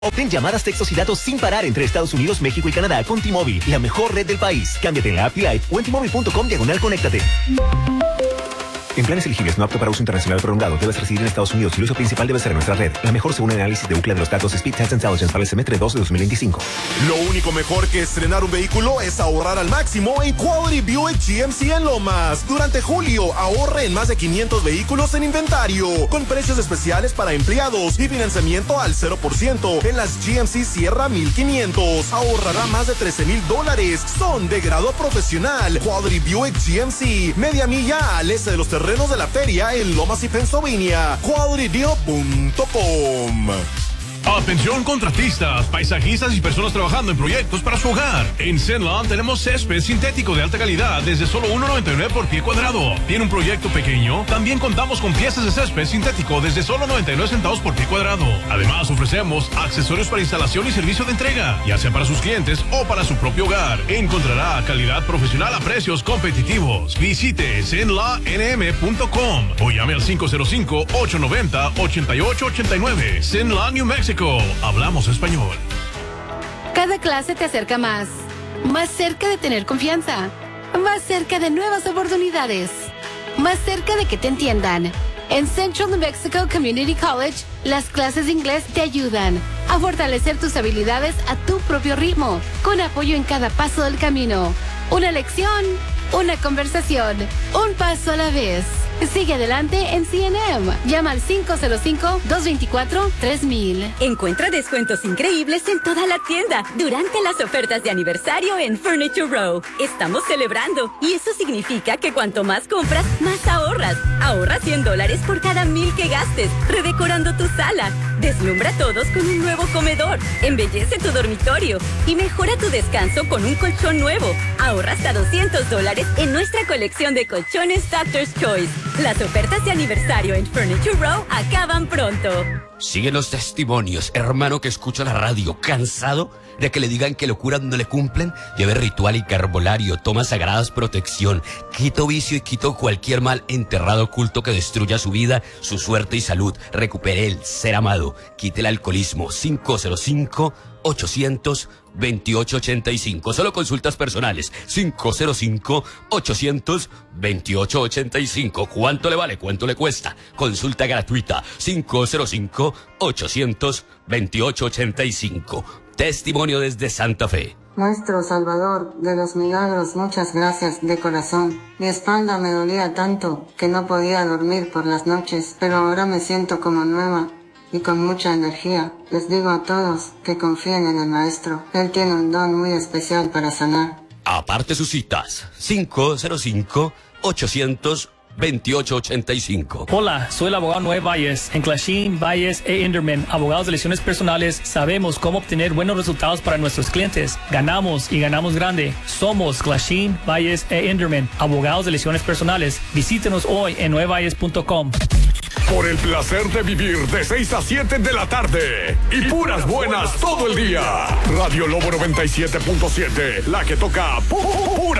Obtén llamadas, textos y datos sin parar entre Estados Unidos, México y Canadá con T-Mobile, la mejor red del país. Cámbiate en la app Live o en T-Mobile.com/conéctate. En planes elegibles no apto para uso internacional prolongado, debes residir en Estados Unidos y el uso principal debe ser en nuestra red. La mejor según el análisis de Ookla de los datos Speed Test Intelligence para el semestre 2 de 2025. Lo único mejor que estrenar un vehículo es ahorrar al máximo en Quality Buick GMC en Lomas. Durante julio, ahorre en más de 500 vehículos en inventario, con precios especiales para empleados y financiamiento al 0% en las GMC Sierra 1500. Ahorrará más de $13,000. Son de grado profesional. Quality Buick GMC, media milla al este de los terrenos de la feria en Lomas y Pennsylvania. QualityDeal.com. Atención contratistas, paisajistas y personas trabajando en proyectos para su hogar. En Zenland tenemos césped sintético de alta calidad desde solo $1.99 por pie cuadrado. ¿Tiene un proyecto pequeño? También contamos con piezas de césped sintético desde solo 99 centavos por pie cuadrado. Además ofrecemos accesorios para instalación y servicio de entrega, ya sea para sus clientes o para su propio hogar. Encontrará calidad profesional a precios competitivos. Visite zenlanm.com o llame al 505-890-8889. Zenland, New Mexico. Hablamos español. Cada clase te acerca más cerca de tener confianza, más cerca de nuevas oportunidades, más cerca de que te entiendan. En Central New Mexico Community College, las clases de inglés te ayudan a fortalecer tus habilidades a tu propio ritmo, con apoyo en cada paso del camino. Una lección, una conversación, un paso a la vez. Sigue adelante en CNM. Llama al 505-224-3000. Encuentra descuentos increíbles en toda la tienda durante las ofertas de aniversario en Furniture Row. Estamos celebrando y eso significa que cuanto más compras, más ahorras. Ahorra $100 por cada 1,000 que gastes, redecorando tu sala. Deslumbra a todos con un nuevo comedor. Embellece tu dormitorio y mejora tu descanso con un colchón nuevo. Ahorra hasta $200 en nuestra colección de colchones Doctor's Choice. Las ofertas de aniversario en Furniture Row acaban pronto. Sigue los testimonios, hermano que escucha la radio, cansado de que le digan que locuras no le cumplen. Lleve ritual y carbolario, toma sagradas protección, quito vicio y quito cualquier mal enterrado oculto que destruya su vida, su suerte y salud. Recupere el ser amado, quite el alcoholismo. 505-800-2885. Solo consultas personales. 505-800-2885. ¿Cuánto le vale? ¿Cuánto le cuesta? Consulta gratuita. 505-800-2885. Testimonio desde Santa Fe. Maestro Salvador de los Milagros, muchas gracias de corazón. Mi espalda me dolía tanto que no podía dormir por las noches, pero ahora me siento como nueva y con mucha energía. Les digo a todos que confíen en el Maestro. Él tiene un don muy especial para sanar. Aparte sus citas. 505-800-2885. Hola, soy el abogado Noé Valles. En Clashin, Valles e Inderman, abogados de lesiones personales, sabemos cómo obtener buenos resultados para nuestros clientes. Ganamos y ganamos grande. Somos Clashin, Valles e Inderman, abogados de lesiones personales. Visítenos hoy en noevalles.com. Por el placer de vivir de 6 a 7 de la tarde. Y puras buenas todo el día. Radio Lobo 97.7, la que toca pura